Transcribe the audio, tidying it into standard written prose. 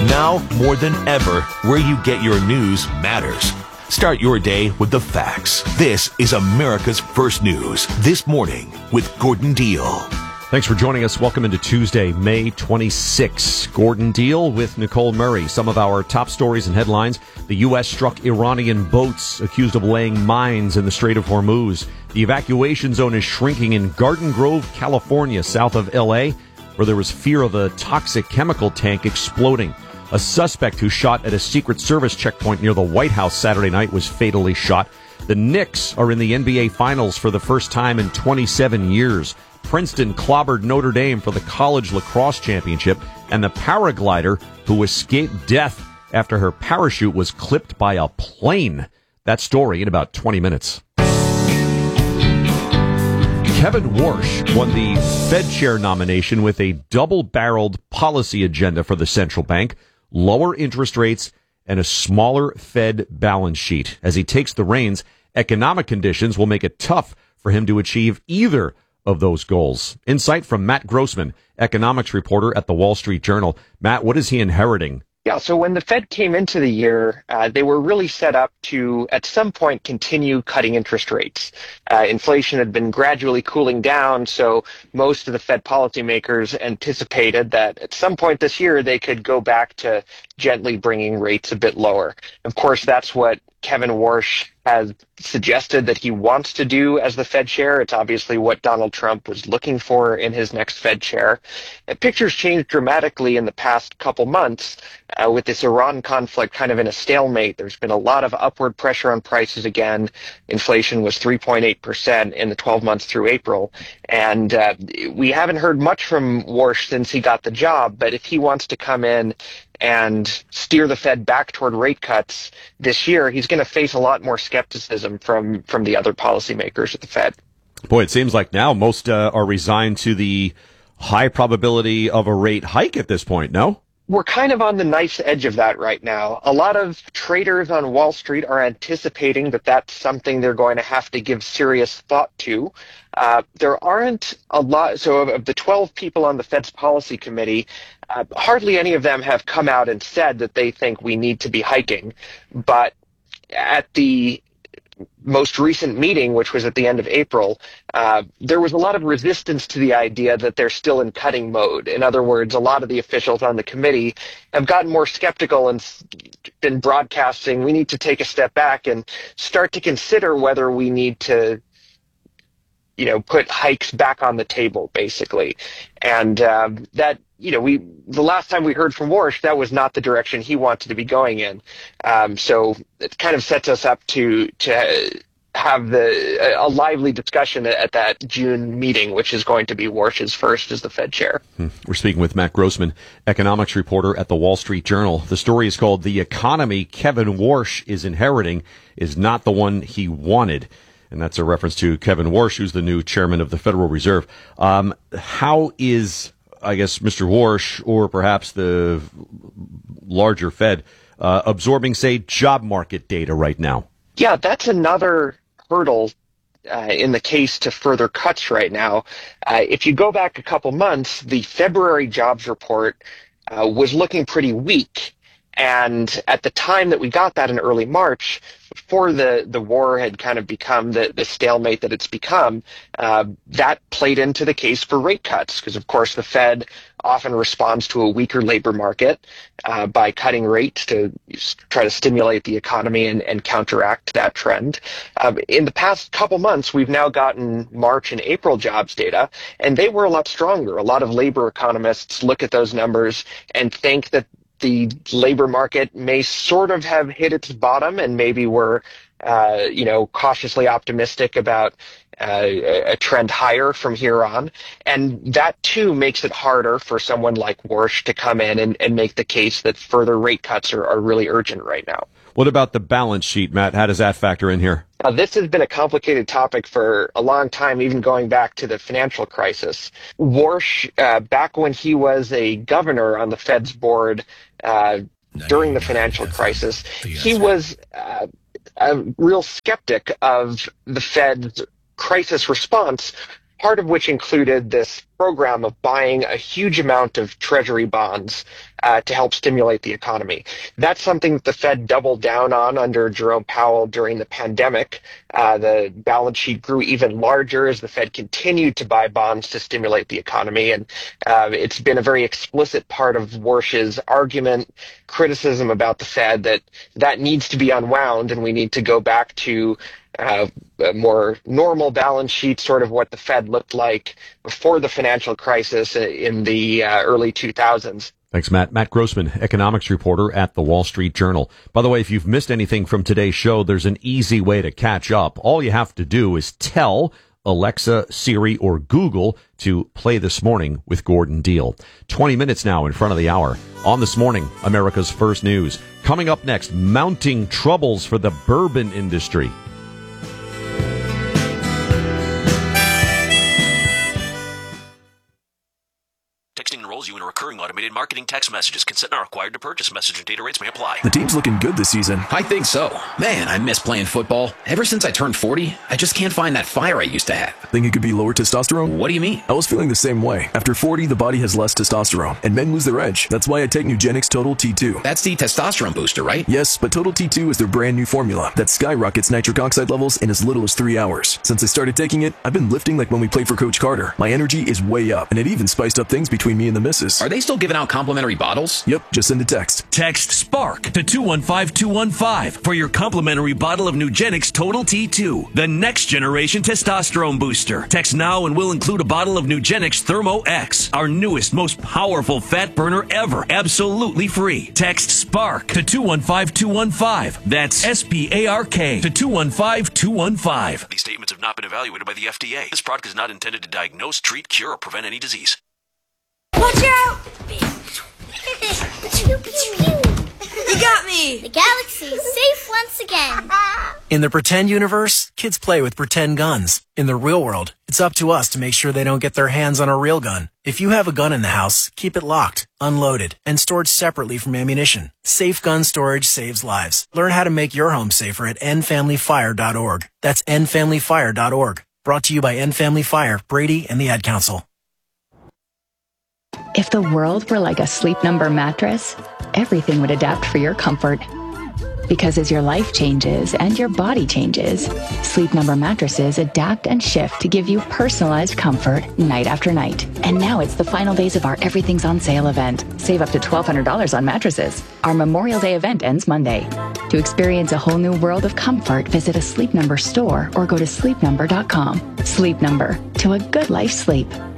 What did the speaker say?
Now, more than ever, where you get your news matters. Start your day with the facts. This is America's First News. This morning with Gordon Deal. Thanks for joining us. Welcome into Tuesday, May 26. Gordon Deal with Nicole Murray. Some of our top stories and headlines. The U.S. struck Iranian boats accused of laying mines in the Strait of Hormuz. The evacuation zone is shrinking in Garden Grove, California, south of L.A., where there was fear of a toxic chemical tank exploding. A suspect who shot at a Secret Service checkpoint near the White House Saturday night was fatally shot. The Knicks are in the NBA Finals for the first time in 27 years. Princeton clobbered Notre Dame for the college lacrosse championship. And the paraglider who escaped death after her parachute was clipped by a plane. That story in about 20 minutes. Kevin Warsh won the Fed chair nomination with a double-barreled policy agenda for the central bank, lower interest rates, and a smaller Fed balance sheet. As he takes the reins, economic conditions will make it tough for him to achieve either of those goals. Insight from Matt Grossman, economics reporter at the Wall Street Journal. Matt, what is he inheriting? Yeah, so when the Fed came into the year, they were really set up to, at some point, continue cutting interest rates. Inflation had been gradually cooling down, so most of the Fed policymakers anticipated that at some point this year they could go back to gently bringing rates a bit lower. Of course, that's what Kevin Warsh has suggested that he wants to do as the Fed chair. It's obviously what Donald Trump was looking for in his next Fed chair. And pictures changed dramatically in the past couple months with this Iran conflict kind of in a stalemate. There's been a lot of upward pressure on prices again. Inflation was 3.8% in the 12 months through April. And we haven't heard much from Warsh since he got the job, but if he wants to come in and steer the Fed back toward rate cuts this year, he's going to face a lot more skepticism from the other policymakers at the Fed. Boy, it seems like now most are resigned to the high probability of a rate hike at this point, no? We're kind of on the knife's edge of that right now. A lot of traders on Wall Street are anticipating that that's something they're going to have to give serious thought to. There aren't a lot. So of the 12 people on the Fed's policy committee, hardly any of them have come out and said that they think we need to be hiking. But at the most recent meeting, which was at the end of April, there was a lot of resistance to the idea that they're still in cutting mode. In other words, a lot of the officials on the committee have gotten more skeptical and been broadcasting, we need to take a step back and start to consider whether we need to put hikes back on the table, basically. And that, the last time we heard from Warsh, that was not the direction he wanted to be going in. So it kind of sets us up to have a lively discussion at that June meeting, which is going to be Warsh's first as the Fed chair. We're speaking with Matt Grossman, economics reporter at the Wall Street Journal. The story is called "The Economy Kevin Warsh is Inheriting is Not the One He Wanted." And that's a reference to Kevin Warsh, who's the new chairman of the Federal Reserve. How is, I guess, Mr. Warsh, or perhaps the larger Fed, absorbing, say, job market data right now? Yeah, that's another hurdle in the case to further cuts right now. If you go back a couple months, the February jobs report was looking pretty weak. And at the time that we got that in early March, before the war had kind of become the stalemate that it's become, that played into the case for rate cuts, because, of course, the Fed often responds to a weaker labor market by cutting rates to try to stimulate the economy and counteract that trend. In the past couple months, we've now gotten March and April jobs data, and they were a lot stronger. A lot of labor economists look at those numbers and think that the labor market may sort of have hit its bottom, and maybe we're, cautiously optimistic about a trend higher from here on. And that, too, makes it harder for someone like Warsh to come in and make the case that further rate cuts are really urgent right now. What about the balance sheet, Matt? How does that factor in here? This has been a complicated topic for a long time, even going back to the financial crisis. Warsh, back when he was a governor on the Fed's board during the financial crisis, he was a real skeptic of the Fed's crisis response, part of which included this program of buying a huge amount of treasury bonds to help stimulate the economy. That's something that the Fed doubled down on under Jerome Powell during the pandemic. The balance sheet grew even larger as the Fed continued to buy bonds to stimulate the economy. And it's been a very explicit part of Warsh's argument, criticism about the Fed that needs to be unwound, and we need to go back to a more normal balance sheet, sort of what the Fed looked like before the financial crisis in the early 2000s. Thanks, Matt. Matt Grossman, economics reporter at the Wall Street Journal. By the way, if you've missed anything from today's show, there's an easy way to catch up. All you have to do is tell Alexa, Siri, or Google to play This Morning with Gordon Deal. 20 minutes now in front of the hour. On This Morning, America's First News. Coming up next, mounting troubles for the bourbon industry. Texting enrolls you in a recurring automated marketing text messages. Consent not required to purchase. Message and data rates may apply. The team's looking good this season. I think so. Man, I miss playing football. Ever since I turned 40, I just can't find that fire I used to have. Think it could be lower testosterone? What do you mean? I was feeling the same way. After 40, the body has less testosterone, and men lose their edge. That's why I take Nugenix Total T2. That's the testosterone booster, right? Yes, but Total T2 is their brand new formula that skyrockets nitric oxide levels in as little as 3 hours. Since I started taking it, I've been lifting like when we played for Coach Carter. My energy is way up, and it even spiced up things between me and the missus. Are they still giving out complimentary bottles? Yep, just send a text. Text SPARK to 215-215 for your complimentary bottle of Nugenix Total T2, the next generation testosterone booster. Text now and we'll include a bottle of Nugenix Thermo X, our newest, most powerful fat burner ever, absolutely free. Text SPARK to 215-215. That's SPARK to 215-215. These statements have not been evaluated by the FDA. This product is not intended to diagnose, treat, cure, or prevent any disease. Watch out! You got me! The galaxy is safe once again. In the pretend universe, kids play with pretend guns. In the real world, it's up to us to make sure they don't get their hands on a real gun. If you have a gun in the house, keep it locked, unloaded, and stored separately from ammunition. Safe gun storage saves lives. Learn how to make your home safer at endfamilyfire.org. That's endfamilyfire.org. Brought to you by End Family Fire, Brady, and the Ad Council. If the world were like a Sleep Number mattress, everything would adapt for your comfort. Because as your life changes and your body changes, Sleep Number mattresses adapt and shift to give you personalized comfort night after night. And now it's the final days of our Everything's on Sale event. Save up to $1,200 on mattresses. Our Memorial Day event ends Monday. To experience a whole new world of comfort, visit a Sleep Number store or go to sleepnumber.com. Sleep Number, to a good life sleep.